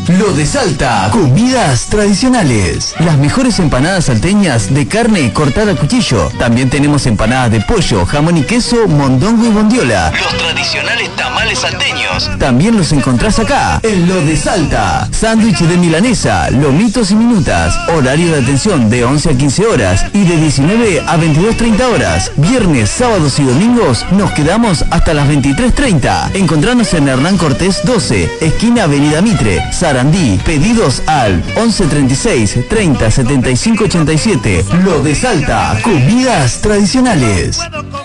Lo de Salta, comidas tradicionales. Las mejores empanadas salteñas de carne cortada a cuchillo. También tenemos empanadas de pollo, jamón y queso, mondongo y bondiola. Los tradicionales tamales salteños. También los encontrás acá, en Lo de Salta. Sándwich de milanesa, lomitos y minutas. Horario de atención de 11 a 15 horas y de 19 a 22:30 horas. Viernes, sábados y domingos nos quedamos hasta las 23:30. Encontranos en Hernán Cortés 12, esquina Avenida Mitre, Sarandí. Pedidos al 11 36 30 75 87. Lo de Salta, comidas tradicionales.